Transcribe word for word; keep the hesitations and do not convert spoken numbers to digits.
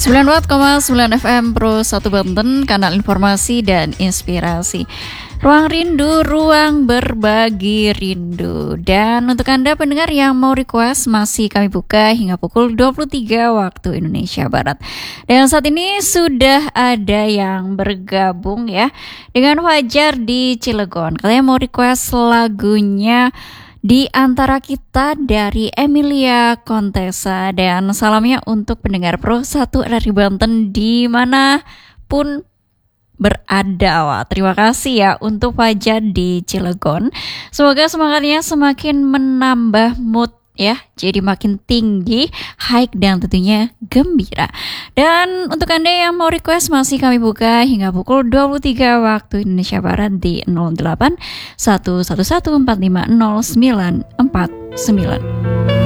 sembilan puluh empat koma sembilan F M Pro satu Banten, kanal informasi dan inspirasi. Ruang Rindu, ruang berbagi rindu. Dan untuk Anda pendengar yang mau request, masih kami buka hingga pukul dua puluh tiga waktu Indonesia Barat. Dan saat ini sudah ada yang bergabung ya dengan Fajar di Cilegon. Kalian mau request lagunya Di Antara Kita dari Emilia Contessa. Dan salamnya untuk pendengar Pro satu R R I Banten dimanapun berada. Wah, terima kasih ya untuk Fajar di Cilegon. Semoga semangatnya semakin menambah mood ya, jadi makin tinggi, hike dan tentunya gembira. Dan untuk Anda yang mau request, masih kami buka hingga pukul dua puluh tiga waktu Indonesia Barat di nol delapan satu satu satu empat lima nol sembilan empat sembilan.